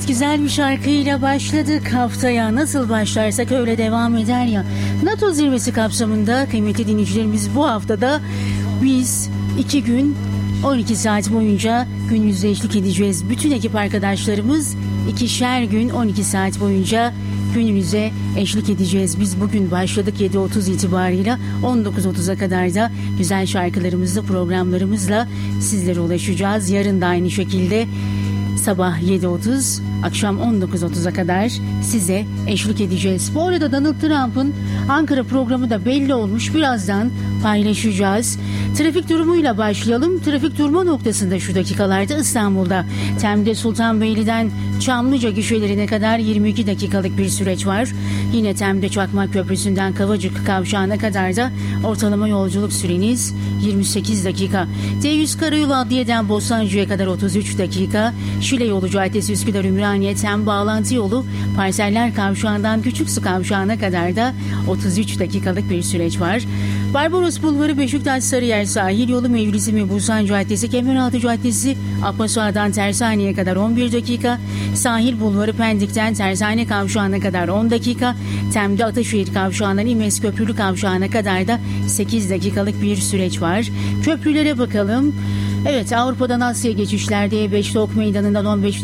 Evet, güzel bir şarkıyla başladık. Haftaya nasıl başlarsak öyle devam eder ya. NATO zirvesi kapsamında kıymetli dinleyicilerimiz, bu haftada biz 2 gün 12 saat boyunca gün yüzde eşlik edeceğiz. Bütün ekip arkadaşlarımız 2'şer gün 12 saat boyunca gününüze eşlik edeceğiz. Biz bugün başladık 7.30 itibarıyla 19.30'a kadar da güzel şarkılarımızla, programlarımızla sizlere ulaşacağız. Yarın da aynı şekilde sabah 7.30, akşam 19.30'a kadar size eşlik edeceğiz. Bu arada Donald Trump'ın Ankara programı da belli olmuş. Birazdan paylaşacağız. Trafik durumuyla başlayalım. Trafik durma noktasında şu dakikalarda İstanbul'da Tem'de Sultanbeyli'den Çamlıca gişelerine kadar 22 dakikalık bir süreç var. Yine Tem'de Çakmak Köprüsü'nden Kavacık kavşağına kadar da ortalama yolculuk süreniz 28 dakika. D100 Karayolu Adliye'den Bostancı'ya kadar 33 dakika. Şile Yolu Caddesi Üsküdar Ümraniye Tem bağlantı yolu Parseller Kavşağı'ndan Küçüksu Kavşağı'na kadar da 33 dakikalık bir süreç var. Barbaros Bulvarı Beşiktaş Sarıyer Sahil Yolu Mevlisi Mebusan Caddesi Kemeraltı Caddesi Akbasuar'dan Tersane'ye kadar 11 dakika. Sahil Bulvarı Pendik'ten Tersane Kavşağı'na kadar 10 dakika. Tem'de Ataşehir Kavşağı'ndan İmes Köprülü Kavşağı'na kadar da 8 dakikalık bir süreç var. Köprülere bakalım. Evet, Avrupa'dan Asya geçişlerde E5 Tok Meydanı'ndan 15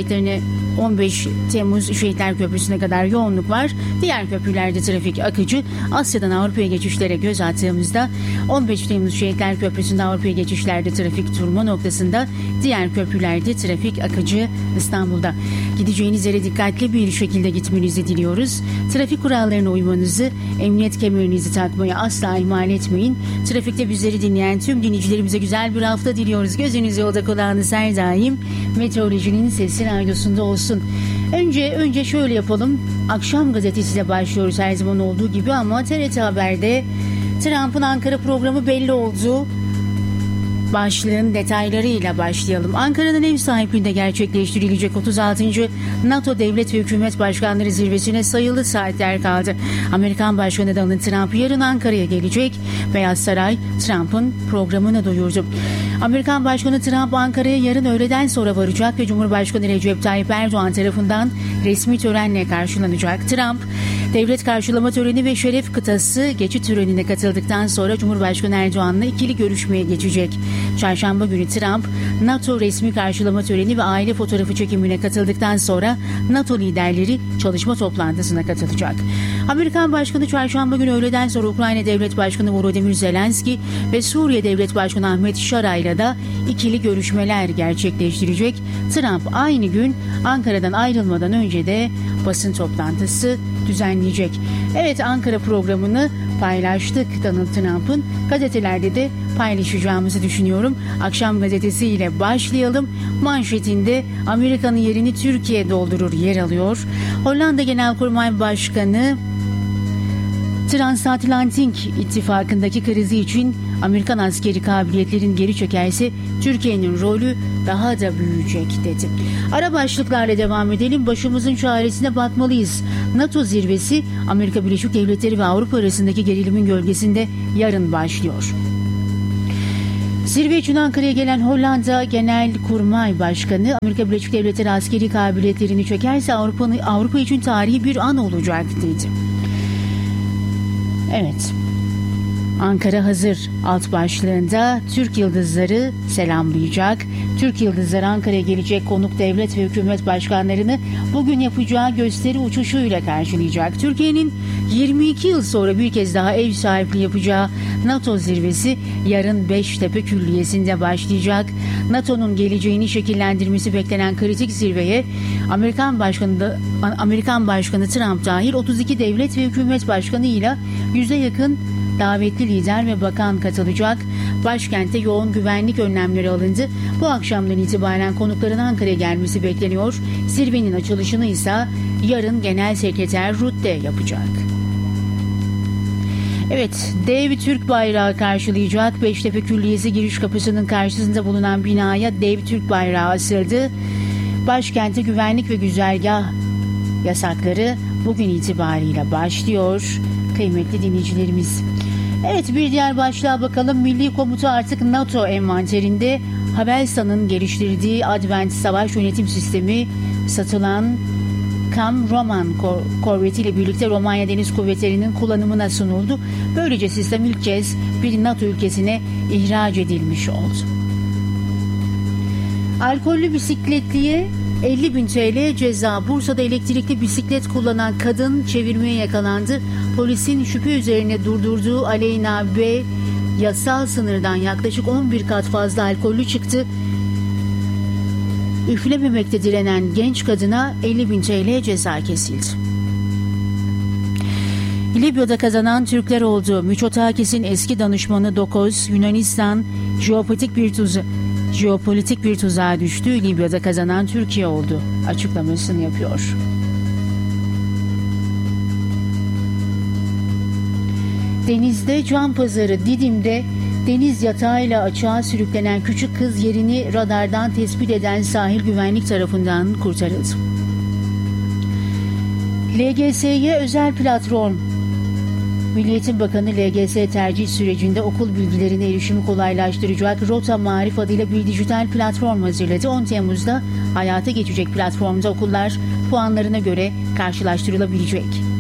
Temmuz Şehitler Köprüsü'ne kadar yoğunluk var. Diğer köprülerde trafik akıcı. Asya'dan Avrupa'ya geçişlere göz attığımızda 15 Temmuz Şehitler Köprüsü'nde Avrupa'ya geçişlerde trafik durma noktasında, diğer köprülerde trafik akıcı İstanbul'da. Gideceğiniz yere dikkatli bir şekilde gitmenizi diliyoruz. Trafik kurallarına uymanızı, emniyet kemerinizi takmayı asla ihmal etmeyin. Trafikte bizleri dinleyen tüm dinleyicilerimize güzel bir hafta diliyoruz. Gözünüz yolda, kulağınız her daim meteorolojinin sesi radyosunda olsun. Önce şöyle yapalım. Akşam gazetesiyle başlıyoruz her zaman olduğu gibi, ama TRT Haber'de Trump'ın Ankara programı belli oldu. Başlığın detaylarıyla başlayalım. Ankara'nın ev sahipliğinde gerçekleştirilecek 36. NATO Devlet ve Hükümet Başkanları Zirvesi'ne sayılı saatler kaldı. Amerikan Başkanı Donald Trump yarın Ankara'ya gelecek. Beyaz Saray Trump'ın programını duyurdu. Amerikan Başkanı Trump Ankara'ya yarın öğleden sonra varacak ve Cumhurbaşkanı Recep Tayyip Erdoğan tarafından resmi törenle karşılanacak. Trump, devlet karşılama töreni ve şeref kıtası geçit törenine katıldıktan sonra Cumhurbaşkanı Erdoğan'la ikili görüşmeye geçecek. Çarşamba günü Trump, NATO resmi karşılama töreni ve aile fotoğrafı çekimine katıldıktan sonra NATO liderleri çalışma toplantısına katılacak. Amerikan Başkanı çarşamba günü öğleden sonra Ukrayna Devlet Başkanı Volodymyr Zelenski ve Suriye Devlet Başkanı Ahmet Şara ile de ikili görüşmeler gerçekleştirecek. Trump aynı gün Ankara'dan ayrılmadan önce de basın toplantısı düzenleyecek. Evet, Ankara programını paylaştık Donald Trump'ın. Gazetelerde de paylaşacağımızı düşünüyorum. Akşam gazetesiyle başlayalım. Manşetinde Amerika'nın yerini Türkiye doldurur yer alıyor. Hollanda Genelkurmay Başkanı Transatlantik İttifakı'ndaki krizi için Amerikan askeri kabiliyetlerin geri çekerse Türkiye'nin rolü daha da büyüyecek dedi. Ara başlıklarla devam edelim. Başımızın çaresine bakmalıyız. NATO zirvesi Amerika Birleşik Devletleri ve Avrupa arasındaki gerilimin gölgesinde yarın başlıyor. Zirve için Ankara'ya gelen Hollanda Genelkurmay Başkanı, Amerika Birleşik Devletleri askeri kabiliyetlerini çekerse Avrupa için tarihi bir an olacak dedi. Evet, Ankara hazır alt başlığında Türk Yıldızları selamlayacak. Türk Yıldızları Ankara'ya gelecek konuk devlet ve hükümet başkanlarını bugün yapacağı gösteri uçuşuyla karşılayacak. Türkiye'nin 22 yıl sonra bir kez daha ev sahipliği yapacağı NATO zirvesi yarın Beştepe Külliyesi'nde başlayacak. NATO'nun geleceğini şekillendirmesi beklenen kritik zirveye Amerikan Başkanı Trump dahil 32 devlet ve hükümet başkanı ile 100'e yakın davetli lider ve bakan katılacak. Başkentte yoğun güvenlik önlemleri alındı. Bu akşamdan itibaren konukların Ankara'ya gelmesi bekleniyor. Zirvenin açılışını ise yarın Genel Sekreter Rutte yapacak. Evet, dev Türk bayrağı karşılayacak. Beştepe Külliyesi giriş kapısının karşısında bulunan binaya dev Türk bayrağı asıldı. Başkentte güvenlik ve güzergah yasakları bugün itibariyle başlıyor. Kıymetli dinleyicilerimiz. Evet, bir diğer başlığa bakalım. Milli Komuta artık NATO envanterinde. Havelsan'ın geliştirdiği Advent savaş yönetim sistemi satılan Kam-Roman korvetiyle birlikte Romanya Deniz Kuvvetleri'nin kullanımına sunuldu. Böylece sistem ilk kez bir NATO ülkesine ihraç edilmiş oldu. Alkollü bisikletliye 50.000 TL ceza. Bursa'da elektrikli bisiklet kullanan kadın çevirmeye yakalandı. Polisin şüphe üzerine durdurduğu Aleyna B. yasal sınırdan yaklaşık 11 kat fazla alkollü çıktı. Üflememekte direnen genç kadına 50.000 TL ceza kesildi. Libya'da kazanan Türkler oldu. Mitsotakis'in eski danışmanı Dokos, Yunanistan jeopolitik bir tuzağa düştü. Libya'da kazanan Türkiye oldu açıklamasını yapıyor. Denizde can pazarı. Didim'de deniz yatağıyla açığa sürüklenen küçük kız yerini radardan tespit eden sahil güvenlik tarafından kurtarıldı. LGS'ye özel platform. Milli Eğitim Bakanı LGS tercih sürecinde okul bilgilerine erişimi kolaylaştıracak Rota Marif adıyla bir dijital platform hazırladı. 10 Temmuz'da hayata geçecek platformda okullar puanlarına göre karşılaştırılabilecek.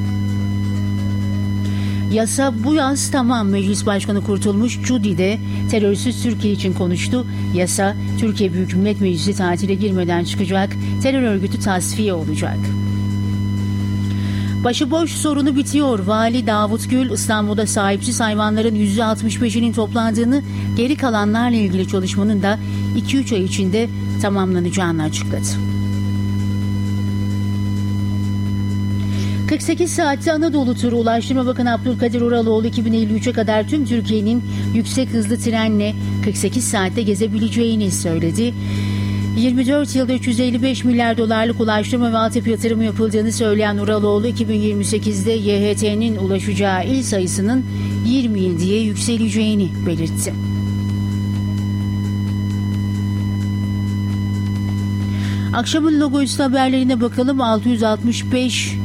Yasa bu yaz tamam. Meclis Başkanı Kurtulmuş Cudi de terörsüz Türkiye için konuştu. Yasa Türkiye Büyük Millet Meclisi tatile girmeden çıkacak. Terör örgütü tasfiye olacak. Başıboş sorunu bitiyor. Vali Davut Gül İstanbul'da sahipsiz hayvanların %65'inin toplandığını, geri kalanlarla ilgili çalışmanın da 2-3 ay içinde tamamlanacağını açıkladı. 48 saatte Anadolu turu. Ulaştırma Bakanı Abdülkadir Uraloğlu 2053'e kadar tüm Türkiye'nin yüksek hızlı trenle 48 saatte gezebileceğini söyledi. 24 yılda 355 milyar dolarlık ulaştırma ve altyapı yatırımı yapıldığını söyleyen Uraloğlu, 2028'de YHT'nin ulaşacağı il sayısının 20 il diye yükseleceğini belirtti. Akşamın logoüstü haberlerine bakalım. 665.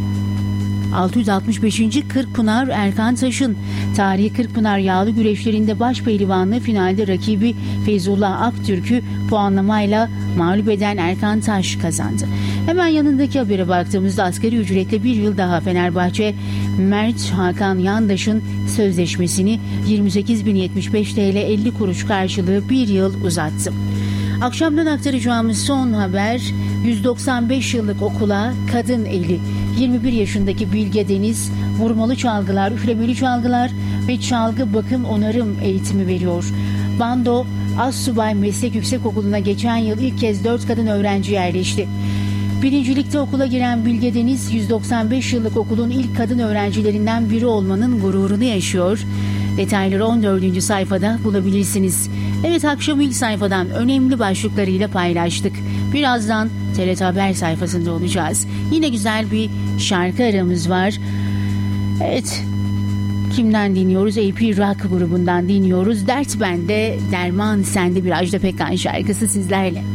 Kırkpınar Erkan Taş'ın tarihi Kırkpınar yağlı güreşlerinde baş pehlivanlığı finalde rakibi Feyzullah Aktürk'ü puanlamayla mağlup eden Erkan Taş kazandı. Hemen yanındaki habere baktığımızda asgari ücretle bir yıl daha Fenerbahçe Mert Hakan Yandaş'ın sözleşmesini 28.075 TL 50 kuruş karşılığı bir yıl uzattı. Akşamdan aktaracağımız son haber 195 yıllık okula kadın eli. 21 yaşındaki Bilge Deniz vurmalı çalgılar, üflemeli çalgılar ve çalgı bakım onarım eğitimi veriyor. Bando Assubay Meslek Yüksekokulu'na geçen yıl ilk kez 4 kadın öğrenci yerleşti. Birincilikte okula giren Bilge Deniz 195 yıllık okulun ilk kadın öğrencilerinden biri olmanın gururunu yaşıyor. Detayları 14. sayfada bulabilirsiniz. Evet, akşam ilk sayfadan önemli başlıklarıyla paylaştık. Birazdan TRT Haber sayfasında olacağız. Yine güzel bir şarkı aramız var. Evet, kimden dinliyoruz? AP Rock grubundan dinliyoruz. Dert Bende, Derman Sende bir Ajda Pekkan şarkısı sizlerle.